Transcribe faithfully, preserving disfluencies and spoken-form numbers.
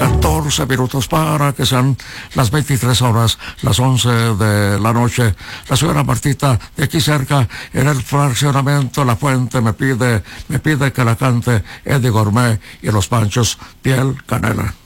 catorce minutos para que sean las veintitrés horas, las once de la noche. La señora Martita, de aquí cerca, en el fraccionamiento La Fuente, me pide, me pide que la cante Eddie Gourmet y Los Panchos, Piel Canela.